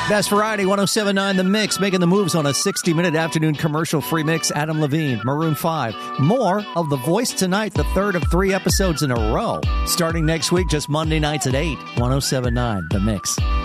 Best Variety 107.9 The Mix, making the moves on a 60-minute afternoon commercial-free mix. Adam Levine, Maroon 5. More of The Voice Tonight, the third of 3 episodes in a row. Starting next week, just Monday nights at 8. 107.9 The Mix.